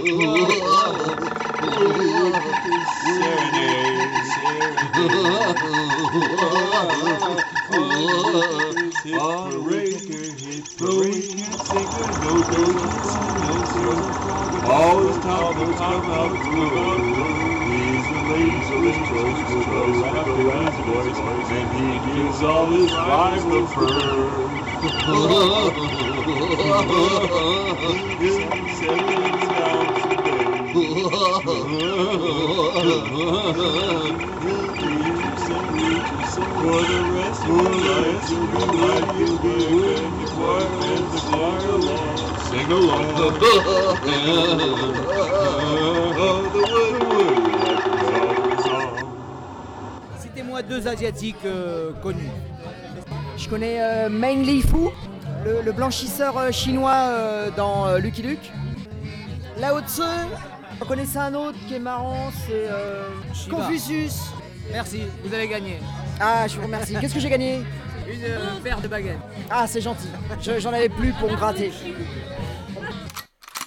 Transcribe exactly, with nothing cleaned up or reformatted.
Always top of come out good. He's the ladies of his choice with a rap voice, and he gives all his lives the fur. For the rest of your life, you'll be like you live, and the choir and the choir along. Sing along. Oh, the wood, wood. Citez-moi deux Asiatiques euh, connus. Je connais euh, Main Li Fu, le, le blanchisseur euh, chinois euh, dans euh, Lucky Luke. Lao Tzu, vous connaissez un autre qui est marrant, c'est euh, Confucius. Merci, vous avez gagné. Ah, je vous remercie. Qu'est-ce que j'ai gagné? Une euh, paire de baguettes. Ah, c'est gentil. Je- J'en avais plus pour me gratter.